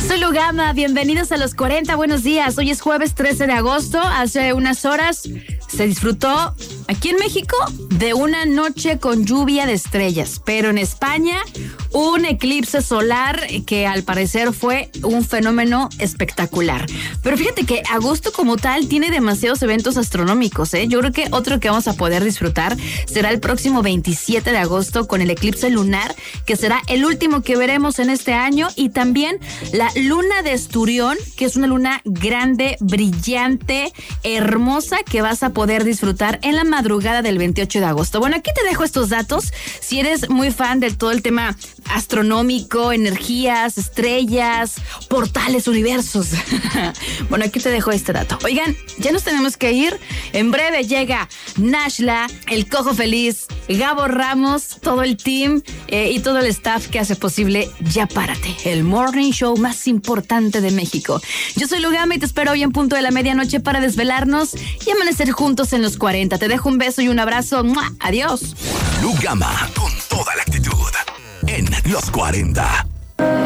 Soy Lugama, bienvenidos a los 40, buenos días. Hoy es jueves 13 de agosto, hace unas horas se disfrutó aquí en México de una noche con lluvia de estrellas, pero en España un eclipse solar que al parecer fue un fenómeno espectacular. Pero fíjate que agosto como tal tiene demasiados eventos astronómicos, ¿eh? Yo creo que otro que vamos a poder disfrutar será el próximo 27 de agosto con el eclipse lunar, que será el último que veremos en este año, y también la luna de Esturión, que es una luna grande, brillante, hermosa, que vas a poder disfrutar en la madrugada del 28 de agosto. Bueno, aquí te dejo estos datos. Si eres muy fan de todo el tema astronómico, energías, estrellas, portales, universos. Bueno, aquí te dejo este dato. Oigan, ya nos tenemos que ir. En breve llega Nashla, el Cojo Feliz, Gabo Ramos, todo el team y todo el staff que hace posible Ya Párate, el morning show más importante de México. Yo soy Lugama y te espero hoy en punto de la medianoche para desvelarnos y amanecer juntos en los 40. Te dejo un beso y un abrazo. ¡Mua! Adiós. Lugama con toda la actitud en los 40.